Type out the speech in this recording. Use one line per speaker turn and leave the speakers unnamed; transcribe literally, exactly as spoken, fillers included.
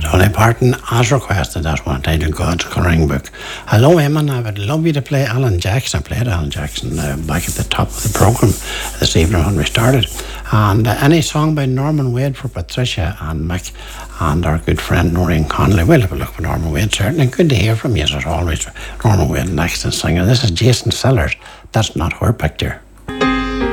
Dolly Parton, as requested, that's one titled God's Colouring Book. Hello, Eamon. I would love you to play Alan Jackson. I played Alan Jackson uh, back at the top of the programme this evening when we started. And uh, any song by Norman Wade for Patricia and Mick and our good friend Noreen Connolly. We'll have a look for Norman Wade, certainly. Good to hear from you, as always. Norman Wade next and singer. This is Jason Sellers. That's Not Her Picture.